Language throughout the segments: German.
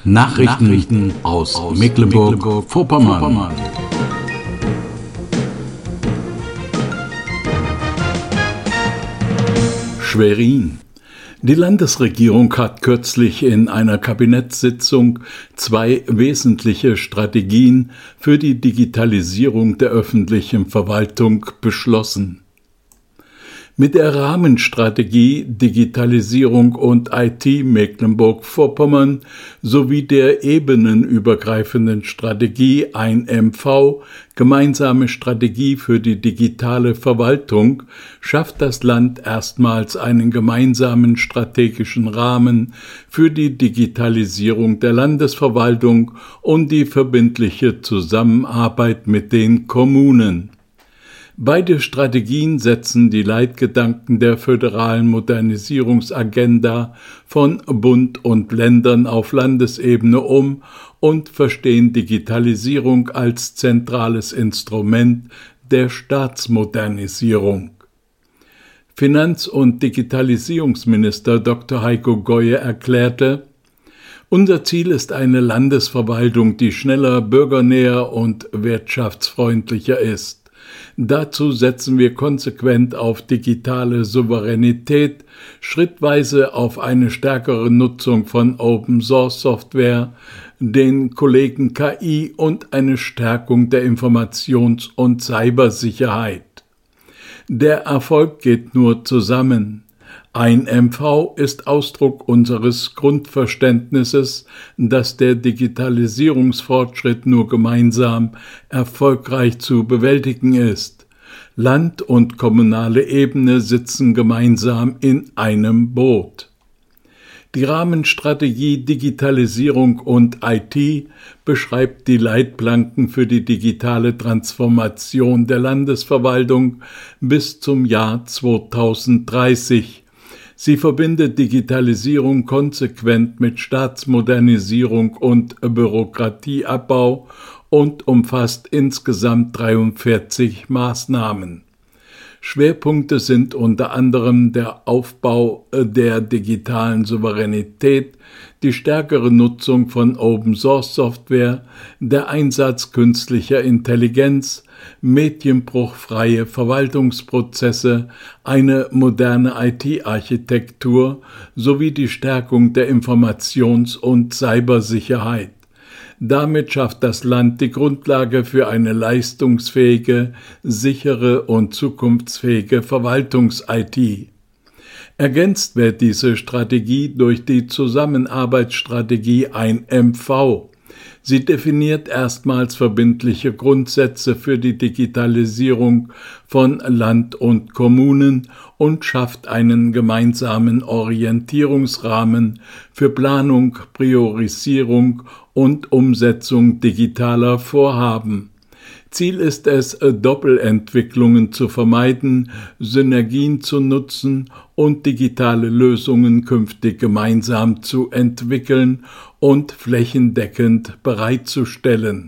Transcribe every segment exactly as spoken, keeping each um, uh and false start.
Nachrichten, Nachrichten aus, aus Mecklenburg-Vorpommern. Mecklenburg Schwerin. Die Landesregierung hat kürzlich in einer Kabinettssitzung zwei wesentliche Strategien für die Digitalisierung der öffentlichen Verwaltung beschlossen. Mit der Rahmenstrategie Digitalisierung und I T Mecklenburg-Vorpommern sowie der ebenenübergreifenden Strategie eins M V, gemeinsame Strategie für die digitale Verwaltung, schafft das Land erstmals einen gemeinsamen strategischen Rahmen für die Digitalisierung der Landesverwaltung und die verbindliche Zusammenarbeit mit den Kommunen. Beide Strategien setzen die Leitgedanken der föderalen Modernisierungsagenda von Bund und Ländern auf Landesebene um und verstehen Digitalisierung als zentrales Instrument der Staatsmodernisierung. Finanz- und Digitalisierungsminister Doktor Heiko Goye erklärte: Unser Ziel ist eine Landesverwaltung, die schneller, bürgernäher und wirtschaftsfreundlicher ist. Dazu setzen wir konsequent auf digitale Souveränität, schrittweise auf eine stärkere Nutzung von Open-Source-Software, den Kollegen K I und eine Stärkung der Informations- und Cybersicherheit. Der Erfolg geht nur zusammen. eins M V ist Ausdruck unseres Grundverständnisses, dass der Digitalisierungsfortschritt nur gemeinsam erfolgreich zu bewältigen ist. Land und kommunale Ebene sitzen gemeinsam in einem Boot. Die Rahmenstrategie Digitalisierung und I T beschreibt die Leitplanken für die digitale Transformation der Landesverwaltung bis zum Jahr zweitausenddreißig. Sie verbindet Digitalisierung konsequent mit Staatsmodernisierung und Bürokratieabbau und umfasst insgesamt dreiundvierzig Maßnahmen. Schwerpunkte sind unter anderem der Aufbau der digitalen Souveränität, die stärkere Nutzung von Open-Source-Software, der Einsatz künstlicher Intelligenz, medienbruchfreie Verwaltungsprozesse, eine moderne I T-Architektur sowie die Stärkung der Informations- und Cybersicherheit. Damit schafft das Land die Grundlage für eine leistungsfähige, sichere und zukunftsfähige Verwaltungs-I T. Ergänzt wird diese Strategie durch die Zusammenarbeitsstrategie eins M V. Sie definiert erstmals verbindliche Grundsätze für die Digitalisierung von Land und Kommunen und schafft einen gemeinsamen Orientierungsrahmen für Planung, Priorisierung und Umsetzung digitaler Vorhaben. Ziel ist es, Doppelentwicklungen zu vermeiden, Synergien zu nutzen und digitale Lösungen künftig gemeinsam zu entwickeln und flächendeckend bereitzustellen.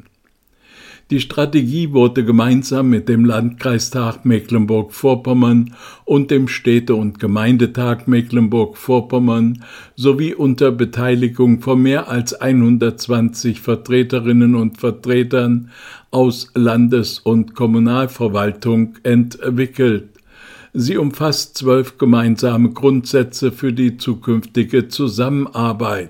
Die Strategie wurde gemeinsam mit dem Landkreistag Mecklenburg-Vorpommern und dem Städte- und Gemeindetag Mecklenburg-Vorpommern sowie unter Beteiligung von mehr als hundertzwanzig Vertreterinnen und Vertretern aus Landes- und Kommunalverwaltung entwickelt. Sie umfasst zwölf gemeinsame Grundsätze für die zukünftige Zusammenarbeit.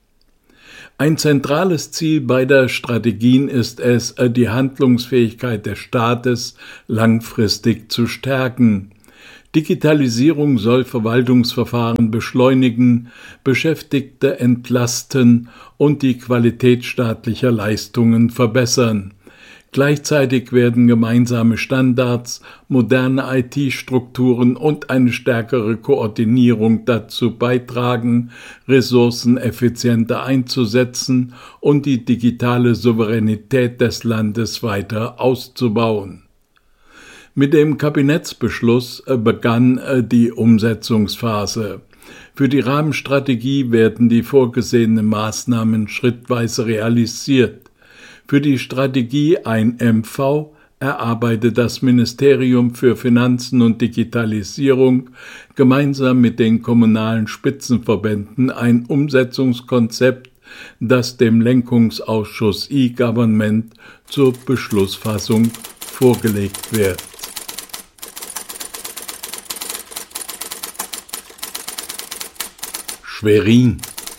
Ein zentrales Ziel beider Strategien ist es, die Handlungsfähigkeit des Staates langfristig zu stärken. Digitalisierung soll Verwaltungsverfahren beschleunigen, Beschäftigte entlasten und die Qualität staatlicher Leistungen verbessern. Gleichzeitig werden gemeinsame Standards, moderne I T-Strukturen und eine stärkere Koordinierung dazu beitragen, Ressourcen effizienter einzusetzen und die digitale Souveränität des Landes weiter auszubauen. Mit dem Kabinettsbeschluss begann die Umsetzungsphase. Für die Rahmenstrategie werden die vorgesehenen Maßnahmen schrittweise realisiert. Für die Strategie eins M V erarbeitet das Ministerium für Finanzen und Digitalisierung gemeinsam mit den kommunalen Spitzenverbänden ein Umsetzungskonzept das dem Lenkungsausschuss E-Government zur Beschlussfassung vorgelegt wird. Schwerin.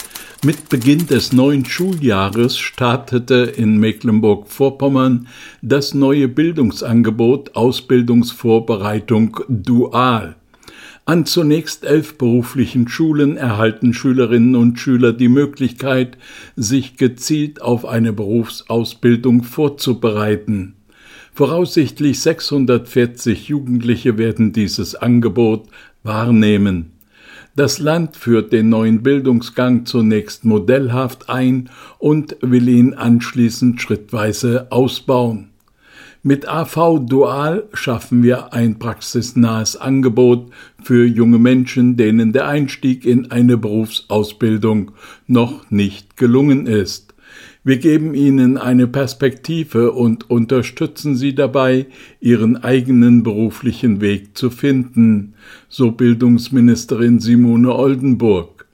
Mit Beginn des neuen Schuljahres startete in Mecklenburg-Vorpommern das neue Bildungsangebot Ausbildungsvorbereitung Dual. An zunächst elf beruflichen Schulen erhalten Schülerinnen und Schüler die Möglichkeit, sich gezielt auf eine Berufsausbildung vorzubereiten. Voraussichtlich sechshundertvierzig Jugendliche werden dieses Angebot wahrnehmen. Das Land führt den neuen Bildungsgang zunächst modellhaft ein und will ihn anschließend schrittweise ausbauen. Mit A V Dual schaffen wir ein praxisnahes Angebot für junge Menschen, denen der Einstieg in eine Berufsausbildung noch nicht gelungen ist. Wir geben ihnen eine Perspektive und unterstützen sie dabei, ihren eigenen beruflichen Weg zu finden, so Bildungsministerin Simone Oldenburg.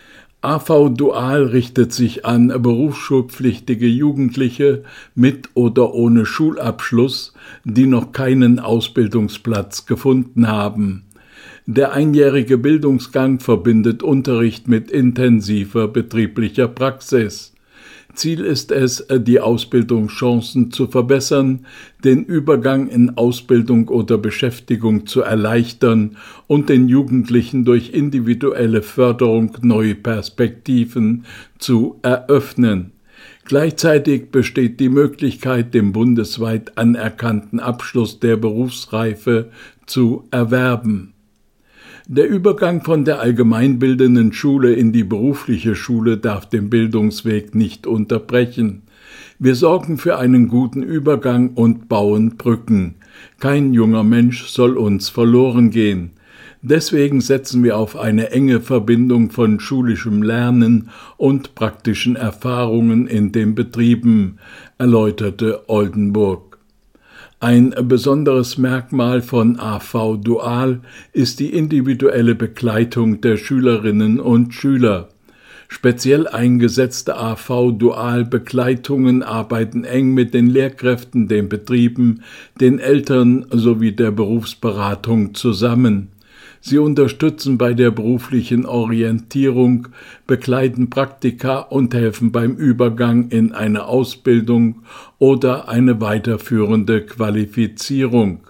A V Dual richtet sich an berufsschulpflichtige Jugendliche mit oder ohne Schulabschluss, die noch keinen Ausbildungsplatz gefunden haben. Der einjährige Bildungsgang verbindet Unterricht mit intensiver betrieblicher Praxis. Ziel ist es, die Ausbildungschancen zu verbessern, den Übergang in Ausbildung oder Beschäftigung zu erleichtern und den Jugendlichen durch individuelle Förderung neue Perspektiven zu eröffnen. Gleichzeitig besteht die Möglichkeit, den bundesweit anerkannten Abschluss der Berufsreife zu erwerben. Der Übergang von der allgemeinbildenden Schule in die berufliche Schule darf den Bildungsweg nicht unterbrechen. Wir sorgen für einen guten Übergang und bauen Brücken. Kein junger Mensch soll uns verloren gehen. Deswegen setzen wir auf eine enge Verbindung von schulischem Lernen und praktischen Erfahrungen in den Betrieben, erläuterte Oldenburg. Ein besonderes Merkmal von A V Dual ist die individuelle Begleitung der Schülerinnen und Schüler. Speziell eingesetzte A V Dual Begleitungen arbeiten eng mit den Lehrkräften, den Betrieben, den Eltern sowie der Berufsberatung zusammen. Sie unterstützen bei der beruflichen Orientierung, begleiten Praktika und helfen beim Übergang in eine Ausbildung oder eine weiterführende Qualifizierung.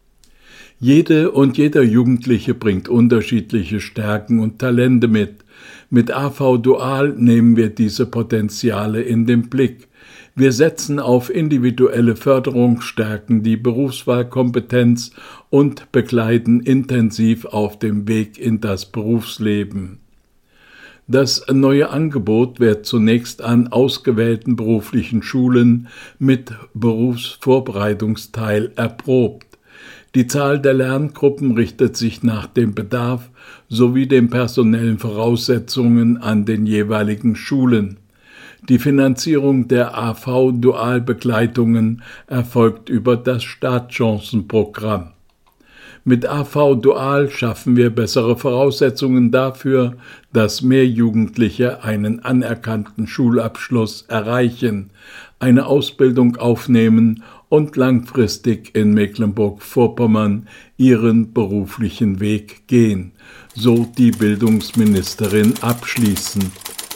Jede und jeder Jugendliche bringt unterschiedliche Stärken und Talente mit. Mit A V Dual nehmen wir diese Potenziale in den Blick. Wir setzen auf individuelle Förderung, stärken die Berufswahlkompetenz und begleiten intensiv auf dem Weg in das Berufsleben. Das neue Angebot wird zunächst an ausgewählten beruflichen Schulen mit Berufsvorbereitungsteil erprobt. Die Zahl der Lerngruppen richtet sich nach dem Bedarf sowie den personellen Voraussetzungen an den jeweiligen Schulen. Die Finanzierung der A V Dual-Begleitungen erfolgt über das Startchancenprogramm. Mit A V Dual schaffen wir bessere Voraussetzungen dafür, dass mehr Jugendliche einen anerkannten Schulabschluss erreichen, eine Ausbildung aufnehmen und langfristig in Mecklenburg-Vorpommern ihren beruflichen Weg gehen, so die Bildungsministerin abschließend.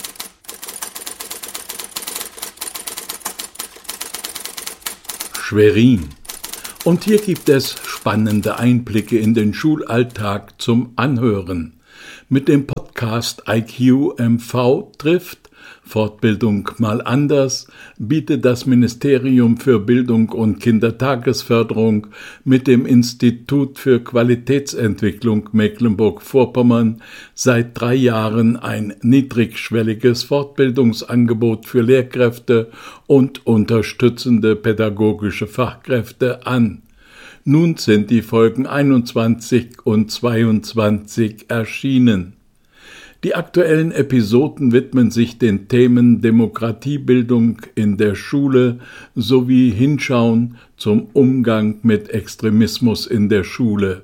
Schwerin. Und hier gibt es spannende Einblicke in den Schulalltag zum Anhören. Mit dem Podcast I Q M V trifft Fortbildung mal anders bietet das Ministerium für Bildung und Kindertagesförderung mit dem Institut für Qualitätsentwicklung Mecklenburg-Vorpommern seit drei Jahren ein niedrigschwelliges Fortbildungsangebot für Lehrkräfte und unterstützende pädagogische Fachkräfte an. Nun sind die Folgen einundzwanzig und zweiundzwanzig erschienen. Die aktuellen Episoden widmen sich den Themen Demokratiebildung in der Schule sowie Hinschauen zum Umgang mit Extremismus in der Schule.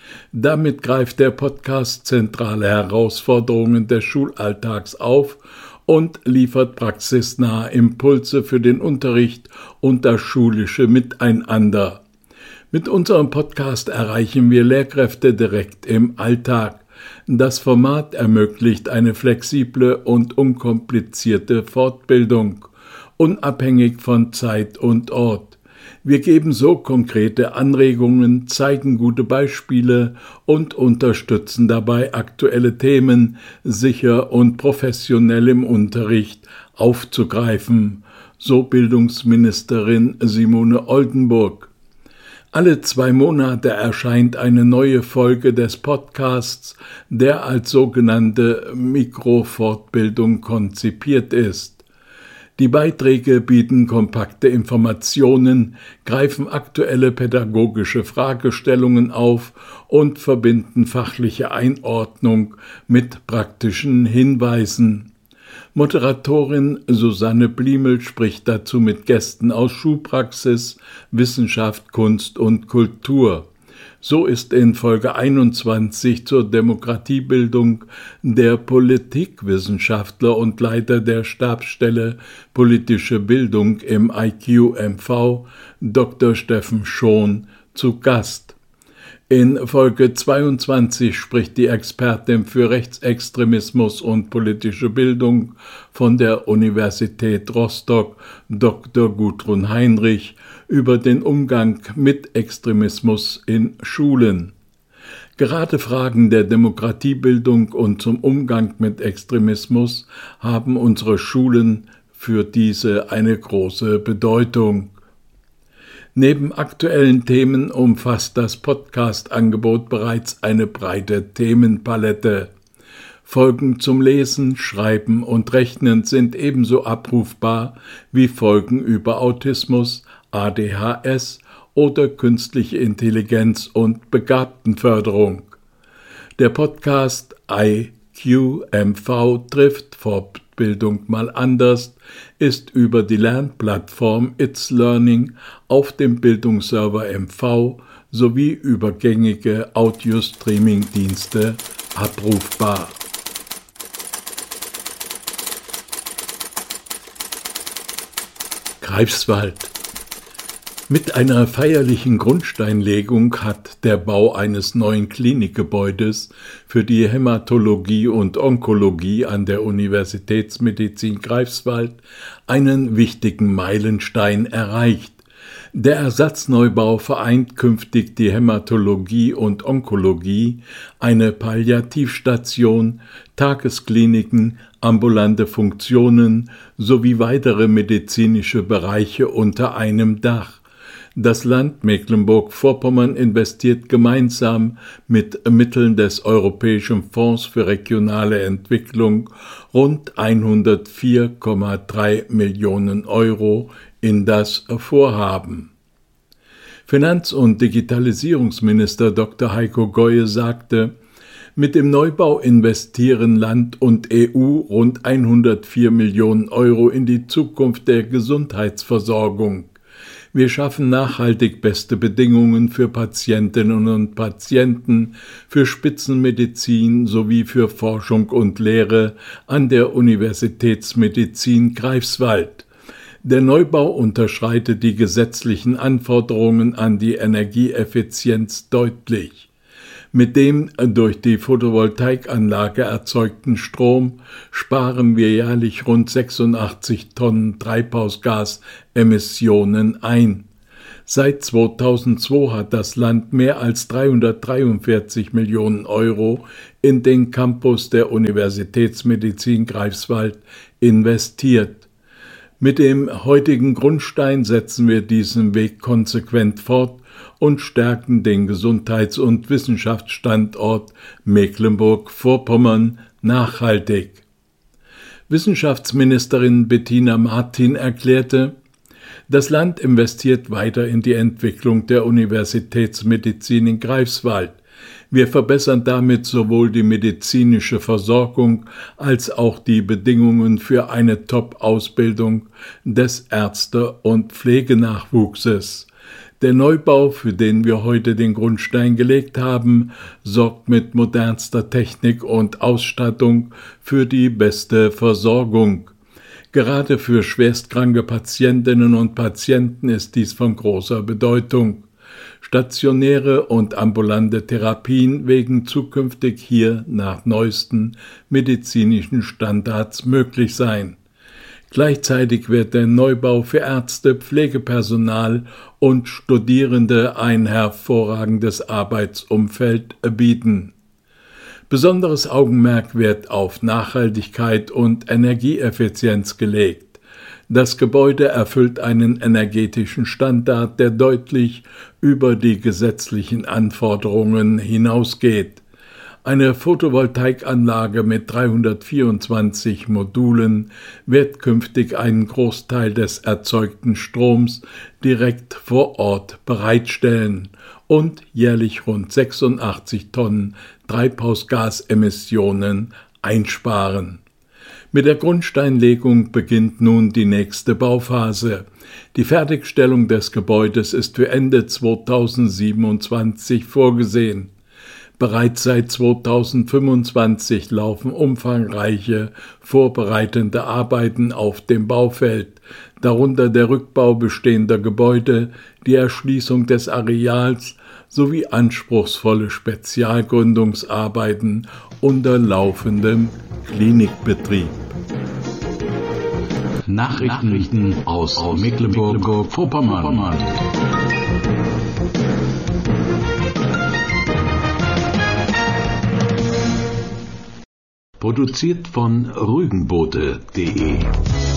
Damit greift der Podcast zentrale Herausforderungen des Schulalltags auf und liefert praxisnahe Impulse für den Unterricht und das schulische Miteinander. Mit unserem Podcast erreichen wir Lehrkräfte direkt im Alltag. Das Format ermöglicht eine flexible und unkomplizierte Fortbildung, unabhängig von Zeit und Ort. Wir geben so konkrete Anregungen, zeigen gute Beispiele und unterstützen dabei, aktuelle Themen sicher und professionell im Unterricht aufzugreifen, so Bildungsministerin Simone Oldenburg. Alle zwei Monate erscheint eine neue Folge des Podcasts, der als sogenannte Mikrofortbildung konzipiert ist. Die Beiträge bieten kompakte Informationen, greifen aktuelle pädagogische Fragestellungen auf und verbinden fachliche Einordnung mit praktischen Hinweisen. Moderatorin Susanne Bliemel spricht dazu mit Gästen aus Schulpraxis, Wissenschaft, Kunst und Kultur. So ist in Folge einundzwanzig zur Demokratiebildung der Politikwissenschaftler und Leiter der Stabsstelle Politische Bildung im I Q M V, Doktor Steffen Schon, zu Gast. In Folge zweiundzwanzig spricht die Expertin für Rechtsextremismus und politische Bildung von der Universität Rostock, Doktor Gudrun Heinrich, über den Umgang mit Extremismus in Schulen. Gerade Fragen der Demokratiebildung und zum Umgang mit Extremismus haben unsere Schulen für diese eine große Bedeutung. Neben aktuellen Themen umfasst das Podcast-Angebot bereits eine breite Themenpalette. Folgen zum Lesen, Schreiben und Rechnen sind ebenso abrufbar wie Folgen über Autismus, A D H S oder künstliche Intelligenz und Begabtenförderung. Der Podcast I Q M V trifft Fortbildung mal anders ist über die Lernplattform It's Learning auf dem Bildungsserver M V sowie über gängige Audio-Streaming-Dienste abrufbar. Greifswald. Mit einer feierlichen Grundsteinlegung hat der Bau eines neuen Klinikgebäudes für die Hämatologie und Onkologie an der Universitätsmedizin Greifswald einen wichtigen Meilenstein erreicht. Der Ersatzneubau vereint künftig die Hämatologie und Onkologie, eine Palliativstation, Tageskliniken, ambulante Funktionen sowie weitere medizinische Bereiche unter einem Dach. Das Land Mecklenburg-Vorpommern investiert gemeinsam mit Mitteln des Europäischen Fonds für regionale Entwicklung rund hundertvier Komma drei Millionen Euro in das Vorhaben. Finanz- und Digitalisierungsminister Doktor Heiko Goye sagte, mit dem Neubau investieren Land und E U rund hundertvier Millionen Euro in die Zukunft der Gesundheitsversorgung. Wir schaffen nachhaltig beste Bedingungen für Patientinnen und Patienten, für Spitzenmedizin sowie für Forschung und Lehre an der Universitätsmedizin Greifswald. Der Neubau unterschreitet die gesetzlichen Anforderungen an die Energieeffizienz deutlich. Mit dem durch die Photovoltaikanlage erzeugten Strom sparen wir jährlich rund sechsundachtzig Tonnen Treibhausgasemissionen ein. Seit zweitausendzwei hat das Land mehr als dreihundertdreiundvierzig Millionen Euro in den Campus der Universitätsmedizin Greifswald investiert. Mit dem heutigen Grundstein setzen wir diesen Weg konsequent fort und stärken den Gesundheits- und Wissenschaftsstandort Mecklenburg-Vorpommern nachhaltig. Wissenschaftsministerin Bettina Martin erklärte, das Land investiert weiter in die Entwicklung der Universitätsmedizin in Greifswald. Wir verbessern damit sowohl die medizinische Versorgung als auch die Bedingungen für eine Top-Ausbildung des Ärzte- und Pflegenachwuchses. Der Neubau, für den wir heute den Grundstein gelegt haben, sorgt mit modernster Technik und Ausstattung für die beste Versorgung. Gerade für schwerstkranke Patientinnen und Patienten ist dies von großer Bedeutung. Stationäre und ambulante Therapien werden zukünftig hier nach neuesten medizinischen Standards möglich sein. Gleichzeitig wird der Neubau für Ärzte, Pflegepersonal und Studierende ein hervorragendes Arbeitsumfeld bieten. Besonderes Augenmerk wird auf Nachhaltigkeit und Energieeffizienz gelegt. Das Gebäude erfüllt einen energetischen Standard, der deutlich über die gesetzlichen Anforderungen hinausgeht. Eine Photovoltaikanlage mit dreihundertvierundzwanzig Modulen wird künftig einen Großteil des erzeugten Stroms direkt vor Ort bereitstellen und jährlich rund sechsundachtzig Tonnen Treibhausgasemissionen einsparen. Mit der Grundsteinlegung beginnt nun die nächste Bauphase. Die Fertigstellung des Gebäudes ist für Ende zweitausendsiebenundzwanzig vorgesehen. Bereits seit zweitausendfünfundzwanzig laufen umfangreiche vorbereitende Arbeiten auf dem Baufeld, darunter der Rückbau bestehender Gebäude, die Erschließung des Areals sowie anspruchsvolle Spezialgründungsarbeiten unter laufendem Klinikbetrieb. Nachrichten aus, aus Mecklenburg-Vorpommern. Produziert von Rügenboote punkt de